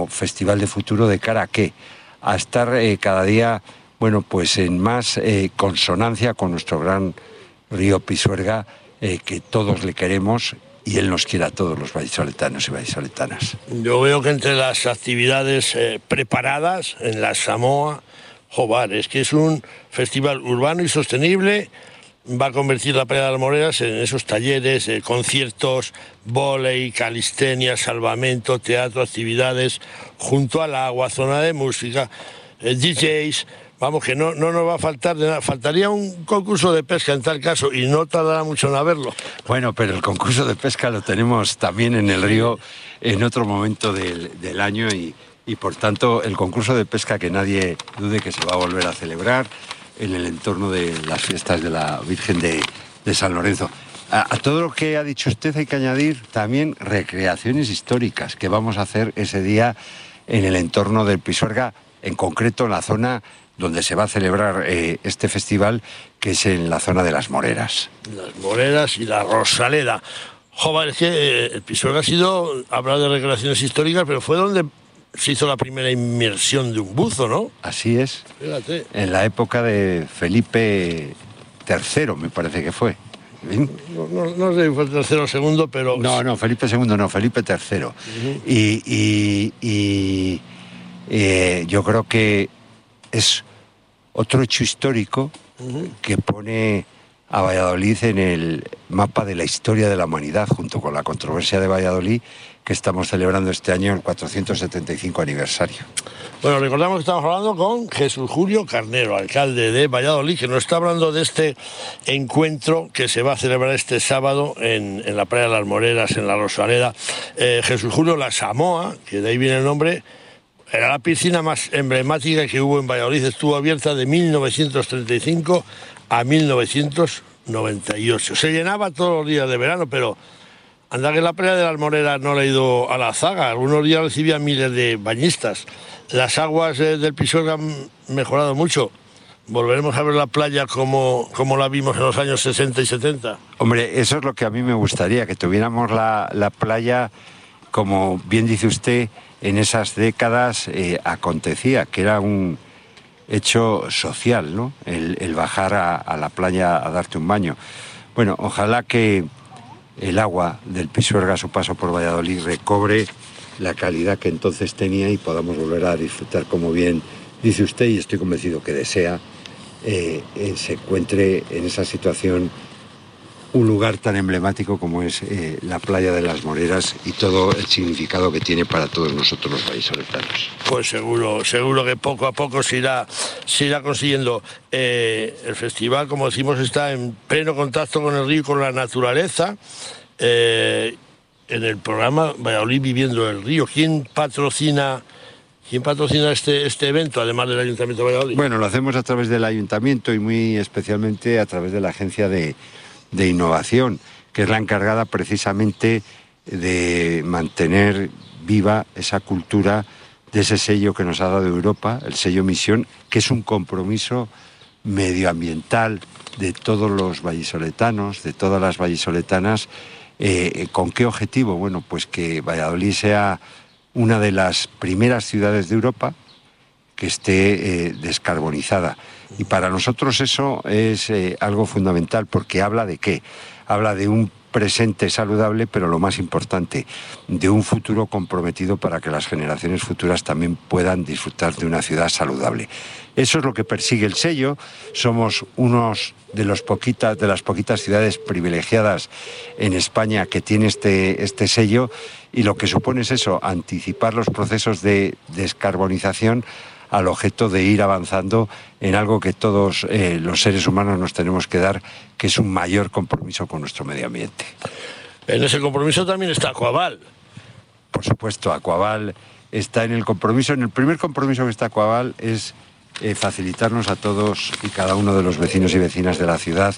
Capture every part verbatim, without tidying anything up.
como Festival de Futuro, ¿de cara a qué? A estar eh, cada día, bueno, pues en más eh, consonancia con nuestro gran río Pisuerga, eh, que todos le queremos y él nos quiere a todos los vallisoletanos y vallisoletanas. Yo veo que entre las actividades eh, preparadas en la Samoa, joder, es que es un festival urbano y sostenible. Va a convertir la Playa de las Moreras en esos talleres, eh, conciertos, vóley, calistenia, salvamento, teatro, actividades junto al agua, zona de música, eh, D Js. Vamos, que no, no nos va a faltar de nada. Faltaría un concurso de pesca en tal caso y no tardará mucho en haberlo. Bueno, pero el concurso de pesca lo tenemos también en el río en otro momento del, del año y, y por tanto el concurso de pesca, que nadie dude que se va a volver a celebrar en el entorno de las fiestas de la Virgen de, de San Lorenzo. A, a todo lo que ha dicho usted hay que añadir también recreaciones históricas que vamos a hacer ese día en el entorno del Pisuerga, en concreto en la zona donde se va a celebrar eh, este festival, que es en la zona de las Moreras. Las Moreras y la Rosaleda. Joder, es que eh, el Pisuerga ha sido, hablar de recreaciones históricas, pero fue donde se hizo la primera inmersión de un buzo, ¿no? Así es. Fíjate. En la época de Felipe tercero, me parece que fue. No, no, no sé si fue el tercero o segundo, pero... No, no, Felipe segundo no, Felipe tercero. Uh-huh. Y, y, y eh, yo creo que es otro hecho histórico uh-huh. que pone a Valladolid en el mapa de la historia de la humanidad, junto con la controversia de Valladolid, que estamos celebrando este año el cuatrocientos setenta y cinco aniversario. Bueno, recordamos que estamos hablando con Jesús Julio Carnero, alcalde de Valladolid, que nos está hablando de este encuentro que se va a celebrar este sábado en, en la Playa de las Moreras, en la Rosaleda. Eh, Jesús Julio, la Samoa, que de ahí viene el nombre, era la piscina más emblemática que hubo en Valladolid. Estuvo abierta de mil novecientos treinta y cinco a mil novecientos noventa y ocho. Se llenaba todos los días de verano, pero anda que la Playa de las Moreras no le ha ido a la zaga. Algunos días recibía miles de bañistas. Las aguas eh, del Pisuerga han mejorado mucho. Volveremos a ver la playa como, como la vimos en los años sesenta y setenta. Hombre, eso es lo que a mí me gustaría, que tuviéramos la, la playa, como bien dice usted, en esas décadas eh, acontecía, que era un hecho social, ¿no? El, el bajar a, a la playa a darte un baño. Bueno, ojalá que el agua del Pisuerga a su paso por Valladolid recobre la calidad que entonces tenía y podamos volver a disfrutar, como bien dice usted, y estoy convencido que desea, eh, eh, se encuentre en esa situación un lugar tan emblemático como es eh, la Playa de las Moreras y todo el significado que tiene para todos nosotros los vallisoletanos. Pues seguro, seguro que poco a poco se irá, se irá consiguiendo. Eh, el festival, como decimos, está en pleno contacto con el río y con la naturaleza. Eh, en el programa Valladolid Viviendo el Río, ¿quién patrocina... ¿Quién patrocina este, este evento, además del Ayuntamiento de Valladolid? Bueno, lo hacemos a través del Ayuntamiento y muy especialmente a través de la Agencia de, de Innovación, que es la encargada precisamente de mantener viva esa cultura de ese sello que nos ha dado Europa, el sello Misión, que es un compromiso medioambiental de todos los vallisoletanos, de todas las vallisoletanas. Eh, ¿Con qué objetivo? Bueno, pues que Valladolid sea una de las primeras ciudades de Europa que esté eh, descarbonizada. Y para nosotros eso es eh, algo fundamental, porque habla de qué? Habla de un presente saludable, pero lo más importante, de un futuro comprometido para que las generaciones futuras también puedan disfrutar de una ciudad saludable. Eso es lo que persigue el sello. Somos unos de, los poquitas, de las poquitas ciudades privilegiadas en España que tiene este, este sello, y lo que supone es eso, anticipar los procesos de descarbonización al objeto de ir avanzando en algo que todos eh, los seres humanos nos tenemos que dar, que es un mayor compromiso con nuestro medio ambiente. En ese compromiso también está Aquaval. Por supuesto, Aquaval está en el compromiso. En el primer compromiso que está Aquaval es eh, facilitarnos a todos y cada uno de los vecinos y vecinas de la ciudad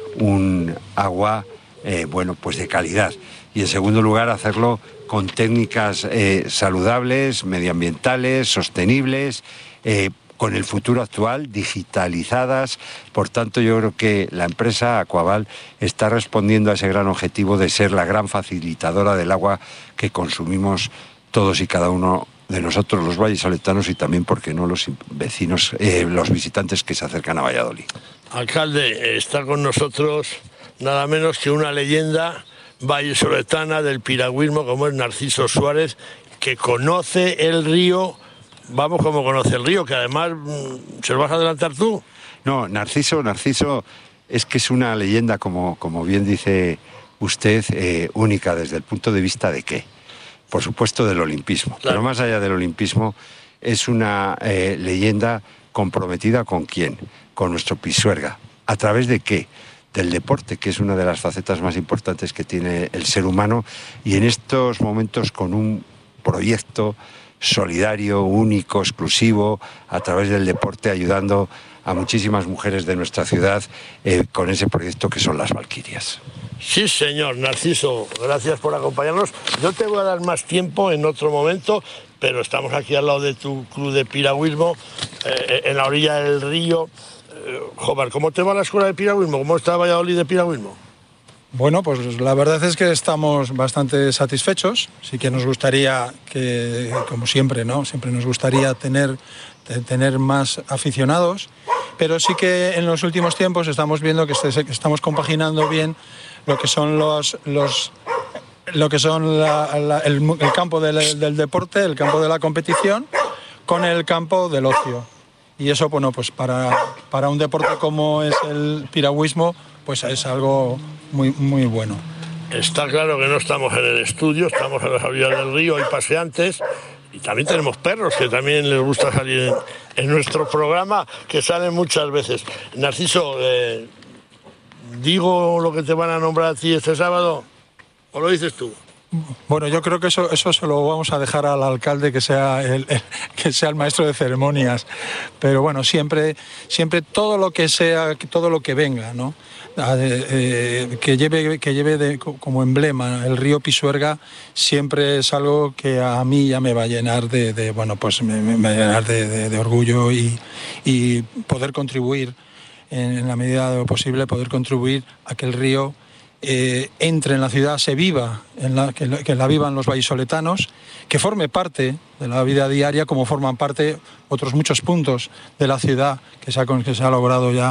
un agua eh, bueno, pues de calidad. Y en segundo lugar, hacerlo con técnicas eh, saludables, medioambientales, sostenibles, eh, con el futuro actual, digitalizadas. Por tanto, yo creo que la empresa Aquaval está respondiendo a ese gran objetivo de ser la gran facilitadora del agua que consumimos todos y cada uno de nosotros los vallisoletanos y también, porque no, los vecinos, eh, los visitantes que se acercan a Valladolid. Alcalde, está con nosotros nada menos que una leyenda vallisoletana del piragüismo como es Narciso Suárez, que conoce el río, vamos, como conoce el río, que además, ¿se lo vas a adelantar tú? No, Narciso, Narciso es que es una leyenda, como, como bien dice usted, eh, única desde el punto de vista de qué. Por supuesto del olimpismo, claro. Pero más allá del olimpismo es una eh, leyenda comprometida con quién, con nuestro Pisuerga. ¿A través de qué? Del deporte, que es una de las facetas más importantes que tiene el ser humano, y en estos momentos con un proyecto solidario, único, exclusivo, a través del deporte, ayudando a muchísimas mujeres de nuestra ciudad eh, con ese proyecto que son las Valquirias. Sí, señor. Narciso, gracias por acompañarnos. Yo te voy a dar más tiempo en otro momento, pero estamos aquí al lado de tu club de piragüismo, eh, en la orilla del río. Eh, Jobar, ¿cómo te va la escuela de piragüismo? ¿Cómo está Valladolid de piragüismo? Bueno, pues la verdad es que estamos bastante satisfechos. Sí que nos gustaría que, como siempre, ¿no? Siempre nos gustaría tener, tener más aficionados, pero sí que en los últimos tiempos estamos viendo que estamos compaginando bien lo que son los, los lo que son la, la, el, el campo del, del deporte, el campo de la competición, con el campo del ocio. Y eso, bueno, pues para, para un deporte como es el piragüismo, pues es algo muy, muy bueno. Está claro que no estamos en el estudio, estamos en las orillas del río, hay paseantes y también tenemos perros que también les gusta salir en, en nuestro programa, que salen muchas veces. Narciso, eh, ¿digo lo que te van a nombrar a ti este sábado o lo dices tú? Bueno, yo creo que eso, eso se lo vamos a dejar al alcalde, que sea el, el, que sea el maestro de ceremonias. Pero bueno, siempre, siempre todo lo que sea, todo lo que venga, ¿no? Eh, eh, que lleve, que lleve de, como emblema el río Pisuerga, siempre es algo que a mí ya me va a llenar de, de bueno, pues me, me va a llenar de, de, de orgullo y, y poder contribuir, en, en la medida de lo posible, poder contribuir a que el río Eh, entre en la ciudad, se viva, en la, que, que la vivan los vallisoletanos, que forme parte de la vida diaria, como forman parte otros muchos puntos de la ciudad que se ha, que se ha logrado ya,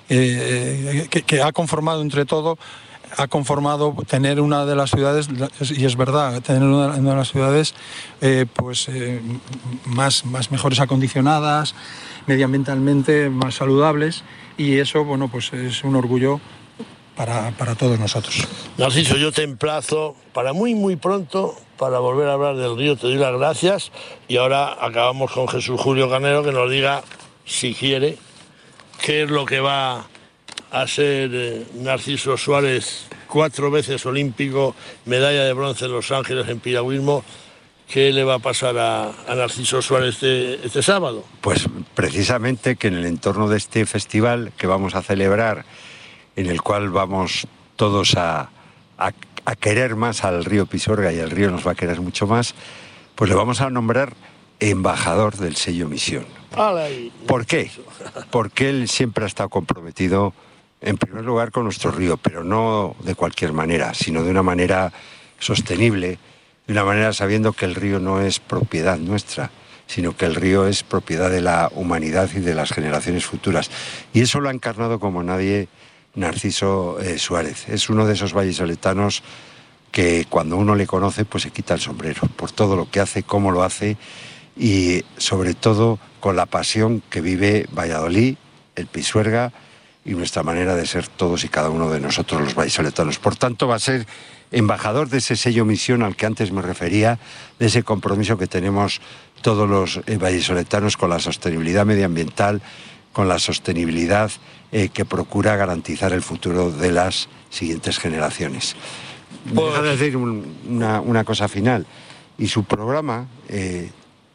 eh, que, que ha conformado entre todo, ha conformado tener una de las ciudades, y es verdad, tener una de las ciudades eh, pues eh, más, más mejores acondicionadas, medioambientalmente más saludables, y eso, bueno, pues es un orgullo Para, para todos nosotros. Narciso, yo te emplazo para muy muy pronto para volver a hablar del río. Te doy las gracias y ahora acabamos con Jesús Julio Carnero, que nos diga, si quiere, qué es lo que va a ser eh, Narciso Suárez, cuatro veces olímpico, medalla de bronce en Los Ángeles en piragüismo. ¿Qué le va a pasar a, a Narciso Suárez este, este sábado? Pues precisamente que en el entorno de este festival que vamos a celebrar, en el cual vamos todos a, a, a querer más al río Pisuerga y el río nos va a querer mucho más, pues le vamos a nombrar embajador del sello Misión. ¿Por qué? Porque él siempre ha estado comprometido, en primer lugar, con nuestro río, pero no de cualquier manera, sino de una manera sostenible, de una manera sabiendo que el río no es propiedad nuestra, sino que el río es propiedad de la humanidad y de las generaciones futuras. Y eso lo ha encarnado como nadie Narciso eh, Suárez. Es uno de esos vallisoletanos que cuando uno le conoce pues se quita el sombrero por todo lo que hace, cómo lo hace y sobre todo con la pasión que vive Valladolid, el Pisuerga y nuestra manera de ser todos y cada uno de nosotros los vallisoletanos. Por tanto, va a ser embajador de ese sello Misión al que antes me refería, de ese compromiso que tenemos todos los eh, vallisoletanos con la sostenibilidad medioambiental, con la sostenibilidad eh, que procura garantizar el futuro de las siguientes generaciones. Voy a decir un, una, una cosa final. Y su programa, eh,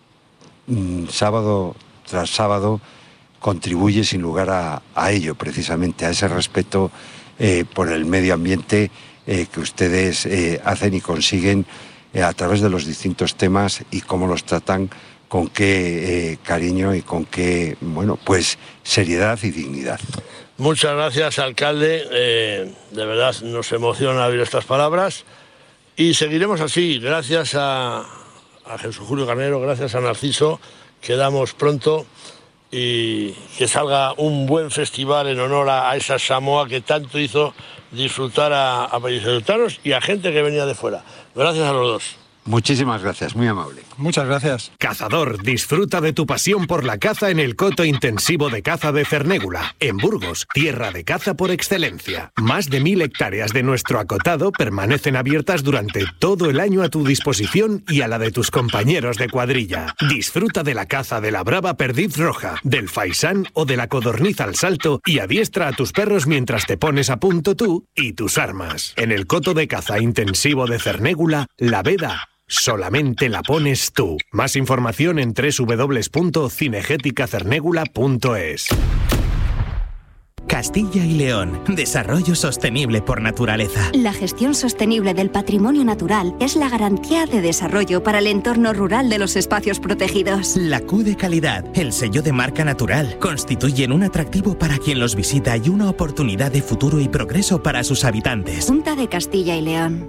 sábado tras sábado, contribuye sin lugar a, a ello, precisamente, a ese respeto eh, por el medio ambiente eh, que ustedes eh, hacen y consiguen eh, a través de los distintos temas y cómo los tratan, con qué eh, cariño y con qué, bueno, pues seriedad y dignidad. Muchas gracias, alcalde. Eh, de verdad nos emociona oír estas palabras y seguiremos así, gracias a, a Jesús Julio Carnero, gracias a Narciso, quedamos pronto y que salga un buen festival en honor a, a esa Samoa que tanto hizo disfrutar a, a vallisoletanos y a gente que venía de fuera. Gracias a los dos. Muchísimas gracias, muy amable. Muchas gracias. Cazador, disfruta de tu pasión por la caza en el coto intensivo de caza de Cernégula, en Burgos, tierra de caza por excelencia. Más de mil hectáreas de nuestro acotado permanecen abiertas durante todo el año a tu disposición y a la de tus compañeros de cuadrilla. Disfruta de la caza de la brava perdiz roja, del faisán o de la codorniz al salto y adiestra a tus perros mientras te pones a punto tú y tus armas. En el coto de caza intensivo de Cernégula, la veda solamente la pones tú. Más información en doble u doble u doble u punto cinegética cernégula punto es. Castilla y León. Desarrollo sostenible por naturaleza. La gestión sostenible del patrimonio natural es la garantía de desarrollo para el entorno rural de los espacios protegidos. La Q de calidad, el sello de marca natural, constituyen un atractivo para quien los visita y una oportunidad de futuro y progreso para sus habitantes. Junta de Castilla y León.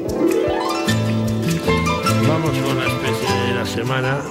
Vamos con la especie de la semana,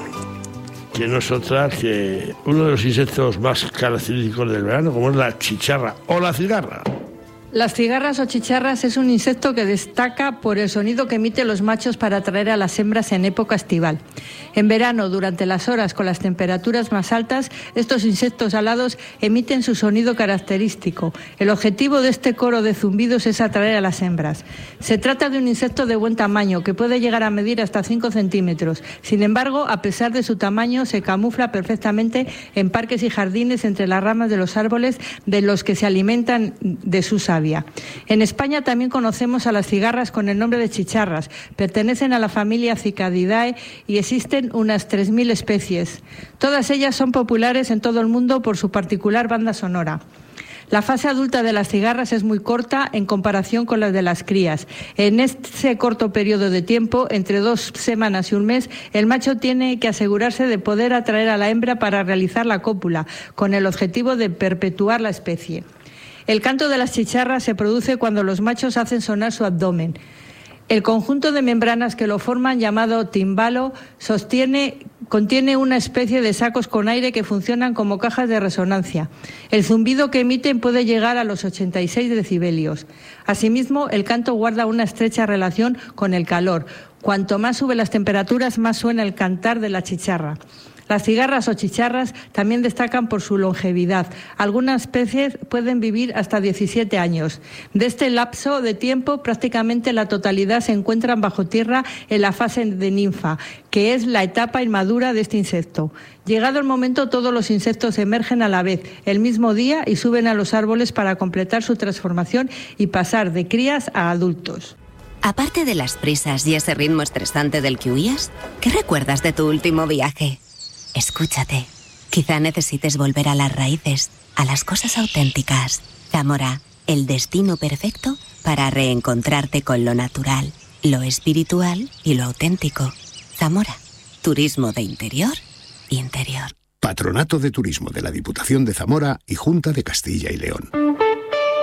que no es otra que uno de los insectos más característicos del verano, como es la chicharra o la cigarra. Las cigarras o chicharras es un insecto que destaca por el sonido que emiten los machos para atraer a las hembras en época estival. En verano, durante las horas con las temperaturas más altas, estos insectos alados emiten su sonido característico. El objetivo de este coro de zumbidos es atraer a las hembras. Se trata de un insecto de buen tamaño, que puede llegar a medir hasta cinco centímetros. Sin embargo, a pesar de su tamaño, se camufla perfectamente en parques y jardines entre las ramas de los árboles de los que se alimentan de su savia. En España también conocemos a las cigarras con el nombre de chicharras. Pertenecen a la familia Cicadidae y existen unas tres mil especies. Todas ellas son populares en todo el mundo por su particular banda sonora. La fase adulta de las cigarras es muy corta en comparación con la de las crías. En este corto periodo de tiempo, entre dos semanas y un mes, el macho tiene que asegurarse de poder atraer a la hembra para realizar la cópula, con el objetivo de perpetuar la especie. El canto de las chicharras se produce cuando los machos hacen sonar su abdomen. El conjunto de membranas que lo forman, llamado timbalo, sostiene, contiene una especie de sacos con aire que funcionan como cajas de resonancia. El zumbido que emiten puede llegar a los ochenta y seis decibelios. Asimismo, el canto guarda una estrecha relación con el calor. Cuanto más suben las temperaturas, más suena el cantar de la chicharra. Las cigarras o chicharras también destacan por su longevidad. Algunas especies pueden vivir hasta diecisiete años. De este lapso de tiempo, prácticamente la totalidad se encuentran bajo tierra en la fase de ninfa, que es la etapa inmadura de este insecto. Llegado el momento, todos los insectos emergen a la vez, el mismo día, y suben a los árboles para completar su transformación y pasar de crías a adultos. Aparte de las prisas y ese ritmo estresante del que huías, ¿qué recuerdas de tu último viaje? Escúchate. Quizá necesites volver a las raíces, a las cosas auténticas. Zamora, el destino perfecto para reencontrarte con lo natural, lo espiritual y lo auténtico. Zamora, turismo de interior, interior. Patronato de Turismo de la Diputación de Zamora y Junta de Castilla y León.